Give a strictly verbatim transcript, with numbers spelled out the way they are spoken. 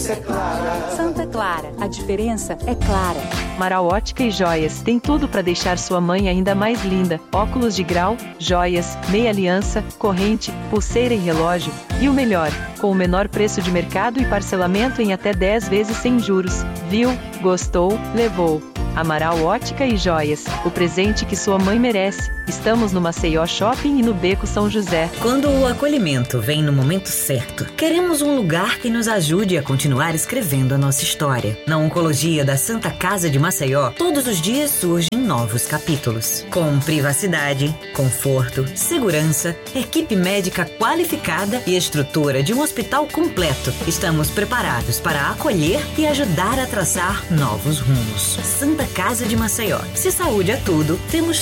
diferença é clara. Santa Clara, a diferença é clara. Amaral Ótica e Joias tem tudo para deixar sua mãe ainda mais linda. Óculos de grau, joias, meia aliança, corrente, pulseira e relógio. E o melhor, com o menor preço de mercado e parcelamento em até dez vezes sem juros. Viu? Gostou? Levou. Amaral Ótica e Joias, o presente que sua mãe merece. Estamos no Maceió Shopping e no Beco São José. Quando o acolhimento vem no momento certo, queremos um lugar que nos ajude a continuar escrevendo a nossa história. Na Oncologia da Santa Casa de Maceió, todos os dias surgem novos capítulos. Com privacidade, conforto, segurança, equipe médica qualificada e estrutura de um hospital completo, estamos preparados para acolher e ajudar a traçar novos rumos. Santa Casa de Maceió. Se saúde é tudo, temos